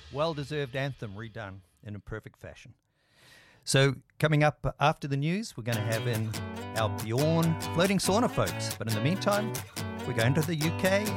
Well-deserved anthem redone in a perfect fashion. So coming up after the news, we're going to have in our Bjorn floating sauna folks. But in the meantime, we're going to the UK